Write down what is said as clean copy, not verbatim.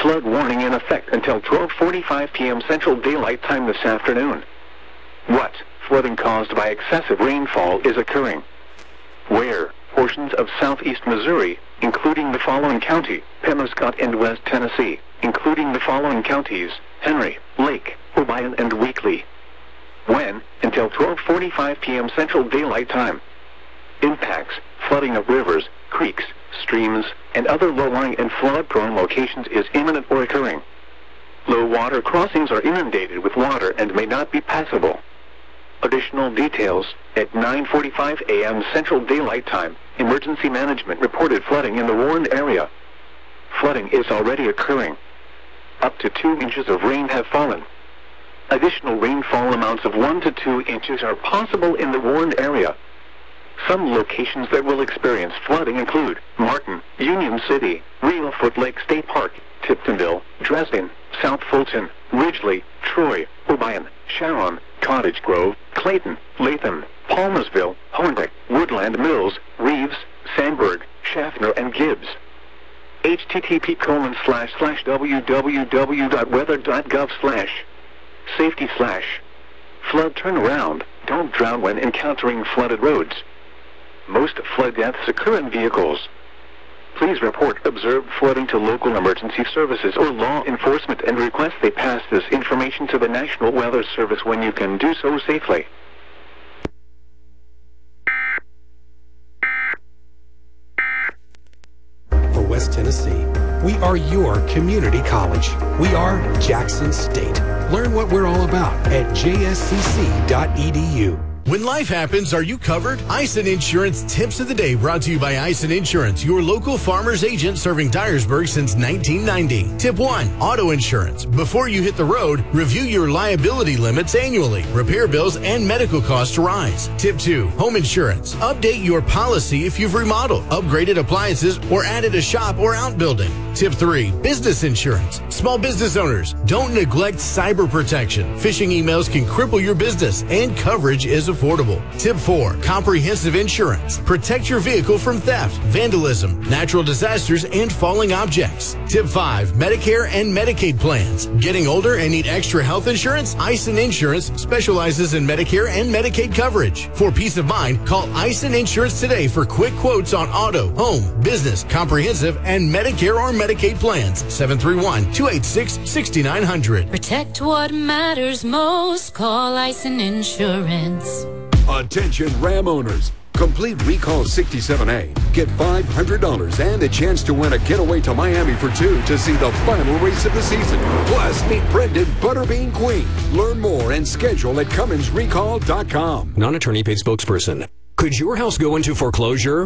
Flood warning in effect until 12:45 p.m. Central Daylight Time this afternoon. What flooding caused by excessive rainfall is occurring? Where? Portions of southeast Missouri, including the following county, Penobscot and West Tennessee, including the following counties, Henry, Lake, Obion and Weakley. When? Until 12:45 p.m. Central Daylight Time. Impacts: flooding of rivers, creeks, streams, and other low-lying and flood-prone locations is imminent or occurring. Low water crossings are inundated with water and may not be passable. Additional details: at 9:45 a.m. Central Daylight Time, Emergency Management reported flooding in the warned area. Flooding is already occurring. Up to 2 inches of rain have fallen. Additional rainfall amounts of 1 to 2 inches are possible in the warned area. Some locations that will experience flooding include Martin, Union City, Reelfoot Lake State Park, Tiptonville, Dresden, South Fulton, Ridgely, Troy, Obion, Sharon, Cottage Grove, Clayton, Latham, Palmersville, Hornbeck, Woodland Mills, Reeves, Sandburg, Schaffner, and Gibbs. http://www.weather.gov/safety/flood turnaround. Don't drown when encountering flooded roads. Most flood deaths occur in vehicles. Please report observed flooding to local emergency services or law enforcement and request they pass this information to the National Weather Service when you can do so safely. For West Tennessee, we are your community college. We are Jackson State. Learn what we're all about at jscc.edu. When life happens, are you covered? Eisen Insurance Tips of the Day brought to you by Eisen Insurance, your local farmer's agent serving Dyersburg since 1990. Tip 1, auto insurance. Before you hit the road, review your liability limits annually. Repair bills and medical costs rise. Tip 2, home insurance. Update your policy if you've remodeled, upgraded appliances, or added a shop or outbuilding. Tip 3, business insurance. Small business owners, don't neglect cyber protection. Phishing emails can cripple your business, and coverage is affordable. Tip 4, comprehensive insurance. Protect your vehicle from theft, vandalism, natural disasters, and falling objects. Tip 5, Medicare and Medicaid plans. Getting older and need extra health insurance? Eisen Insurance specializes in Medicare and Medicaid coverage. For peace of mind, call Eisen Insurance today for quick quotes on auto, home, business, comprehensive, and Medicare or Medicaid plans. 731-286-6900. Protect what matters most. Call Eisen Insurance. Attention Ram owners. Complete Recall 67A. Get $500 and a chance to win a getaway to Miami for 2 to see the final race of the season. Plus, meet Brendan Butterbean Queen. Learn more and schedule at CumminsRecall.com. Non-attorney paid spokesperson. Could your house go into foreclosure?